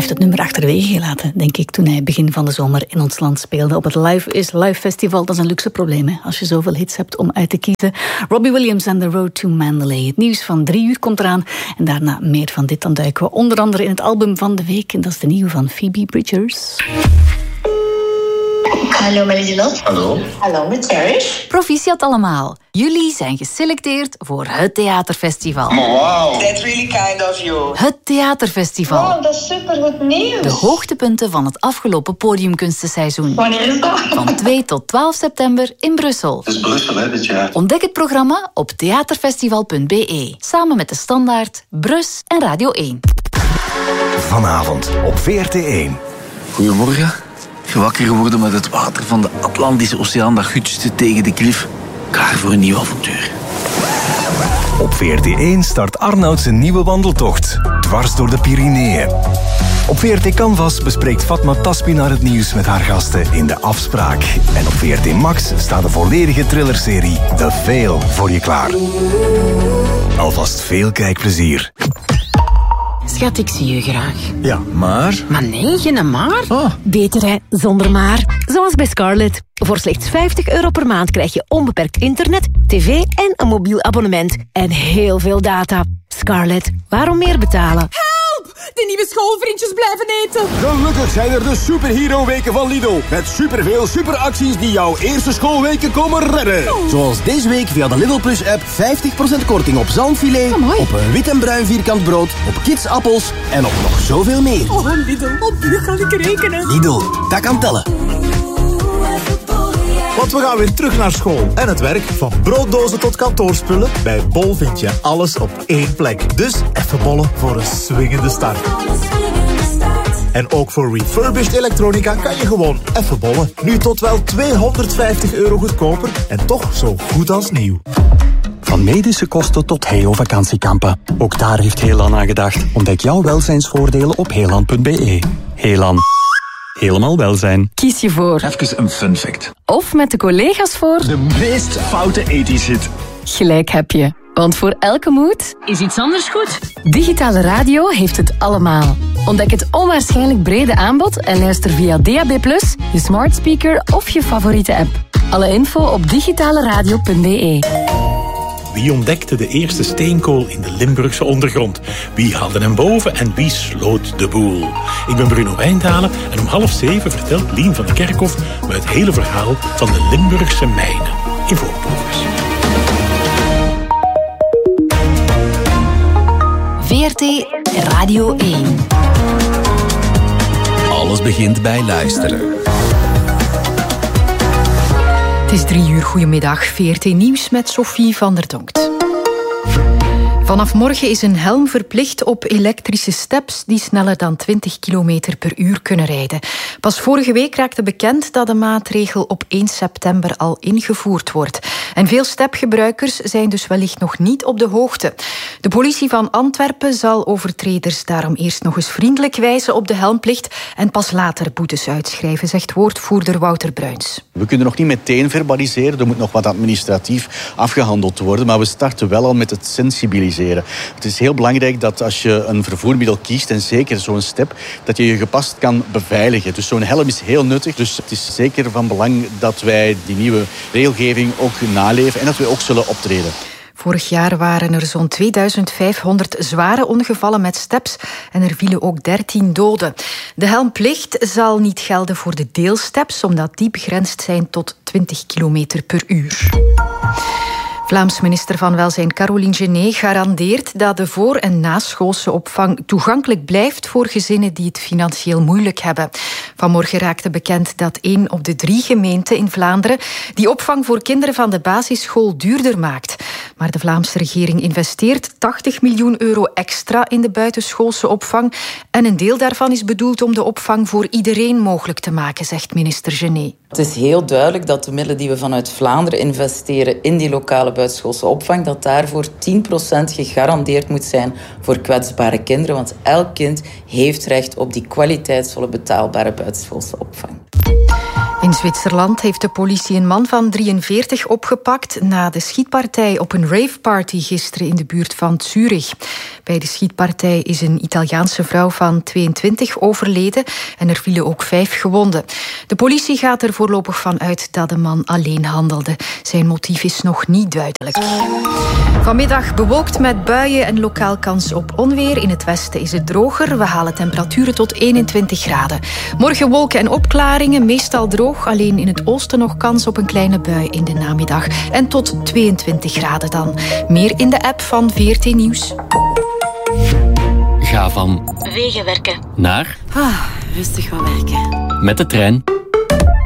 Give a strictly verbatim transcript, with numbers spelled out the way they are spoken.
heeft het nummer achterwege gelaten, denk ik, toen hij begin van de zomer in ons land speelde op het Live is Live Festival. Dat is een luxe probleem, hè, als je zoveel hits hebt om uit te kiezen. Robbie Williams en The Road to Mandalay. Het nieuws van drie uur komt eraan en daarna meer van dit. Dan duiken we onder andere in het album van de week en dat is de nieuwe van Phoebe Bridgers. Hallo Melody. Hallo. Hallo met Cherish. Proficiat allemaal. Jullie zijn geselecteerd voor het Theaterfestival. Oh, wow. That's really kind of you. Het Theaterfestival. Wow, dat is supergoed nieuws. De hoogtepunten van het afgelopen podiumkunstenseizoen. Wanneer is dat? Van twee tot twaalf september in Brussel. Het is Brussel, hè, dit jaar. Ontdek het programma op theaterfestival punt b e. Samen met De Standaard, Brus en Radio één. Vanavond op V R T één. Goedemorgen. Wakker geworden met het water van de Atlantische Oceaan dat gutste tegen de klif. Klaar voor een nieuw avontuur. Op V R T één start Arnoud zijn nieuwe wandeltocht. Dwars door de Pyreneeën. Op V R T Canvas bespreekt Fatma Taspinar het nieuws met haar gasten in De Afspraak. En op V R T Max staat de volledige thrillerserie The Veil voor je klaar. Alvast veel kijkplezier. Schat, ik zie je graag. Ja, maar... Maar nee, geen maar. Oh. Beter hè, zonder maar. Zoals bij Scarlett. Voor slechts vijftig euro per maand krijg je onbeperkt internet, tv en een mobiel abonnement. En heel veel data. Scarlett, waarom meer betalen? De nieuwe schoolvriendjes blijven eten. Gelukkig zijn er de superhero-weken van Lidl. Met superveel superacties die jouw eerste schoolweken komen redden. Oh. Zoals deze week via de Lidl Plus-app vijftig procent korting op zalmfilet, Amai. op een wit en bruin vierkant brood, op kidsappels en op nog zoveel meer. Oh, Lidl, op nu kan ik rekenen. Lidl, dat kan tellen. Want we gaan weer terug naar school en het werk. Van brooddozen tot kantoorspullen. Bij Bol vind je alles op één plek. Dus even bollen voor een swingende start. En ook voor refurbished elektronica kan je gewoon even bollen. Nu tot wel tweehonderdvijftig euro goedkoper en toch zo goed als nieuw. Van medische kosten tot Heo-vakantiekampen. Ook daar heeft Heelan aan gedacht. Ontdek jouw welzijnsvoordelen op heelan punt b e. Heelan. Helemaal welzijn. Kies je voor. Even een fun fact. Of met de collega's voor. De meest foute ethisch hit. Gelijk heb je. Want voor elke mood Is iets anders goed? Digitale radio heeft het allemaal. Ontdek het onwaarschijnlijk brede aanbod en luister via D A B plus, je smart speaker of je favoriete app. Alle info op digitaleradio punt b e. Wie ontdekte de eerste steenkool in de Limburgse ondergrond? Wie haalde hem boven en wie sloot de boel? Ik ben Bruno Wijndalen en om half zeven vertelt Lien van de Kerkhof me het hele verhaal van de Limburgse mijnen in Voortprovers. V R T Radio één. Alles begint bij luisteren. Het is drie uur, goedemiddag. V R T Nieuws met Sophie van der Donkt. Vanaf morgen is een helm verplicht op elektrische steps die sneller dan twintig kilometer per uur kunnen rijden. Pas vorige week raakte bekend dat de maatregel op één september al ingevoerd wordt. En veel stepgebruikers zijn dus wellicht nog niet op de hoogte. De politie van Antwerpen zal overtreders daarom eerst nog eens vriendelijk wijzen op de helmplicht en pas later boetes uitschrijven, zegt woordvoerder Wouter Bruins. We kunnen nog niet meteen verbaliseren, er moet nog wat administratief afgehandeld worden, maar we starten wel al met het sensibiliseren. Het is heel belangrijk dat als je een vervoermiddel kiest, en zeker zo'n step, dat je je gepast kan beveiligen. Dus zo'n helm is heel nuttig. Dus het is zeker van belang dat wij die nieuwe regelgeving ook naleven en dat we ook zullen optreden. Vorig jaar waren er zo'n tweeduizend vijfhonderd zware ongevallen met steps en er vielen ook dertien doden. De helmplicht zal niet gelden voor de deelsteps, omdat die begrensd zijn tot twintig kilometer per uur. Vlaams minister van Welzijn Caroline Genet garandeert dat de voor- en naschoolse opvang toegankelijk blijft voor gezinnen die het financieel moeilijk hebben. Vanmorgen raakte bekend dat één op de drie gemeenten in Vlaanderen die opvang voor kinderen van de basisschool duurder maakt. Maar de Vlaamse regering investeert tachtig miljoen euro extra in de buitenschoolse opvang en een deel daarvan is bedoeld om de opvang voor iedereen mogelijk te maken, zegt minister Genet. Het is heel duidelijk dat de middelen die we vanuit Vlaanderen investeren in die lokale buitenschoolse opvang, dat daarvoor tien procent gegarandeerd moet zijn voor kwetsbare kinderen. Want elk kind heeft recht op die kwaliteitsvolle, betaalbare buitenschoolse opvang. In In Zwitserland heeft de politie een man van drieënveertig opgepakt na de schietpartij op een raveparty gisteren in de buurt van Zurich. Bij de schietpartij is een Italiaanse vrouw van tweeëntwintig overleden en er vielen ook vijf gewonden. De politie gaat er voorlopig van uit dat de man alleen handelde. Zijn motief is nog niet duidelijk. Vanmiddag bewolkt met buien en lokaal kans op onweer. In het westen is het droger. We halen temperaturen tot eenentwintig graden. Morgen wolken en opklaringen, meestal droog. Alleen in het oosten nog kans op een kleine bui in de namiddag. En tot tweeëntwintig graden dan. Meer in de app van V R T Nieuws. Ga van wegenwerken naar ah, rustig van werken. met de trein.